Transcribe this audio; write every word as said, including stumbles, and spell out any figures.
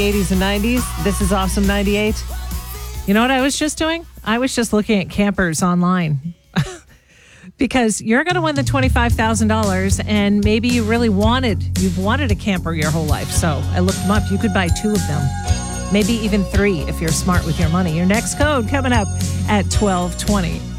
eighties and nineties. This is Awesome ninety-eight. You know what I was just doing? I was just looking at campers online. Because you're going to win the twenty-five thousand dollars, and maybe you really wanted, you've wanted a camper your whole life. So I looked them up. You could buy two of them, maybe even three if you're smart with your money. Your next code coming up at twelve twenty.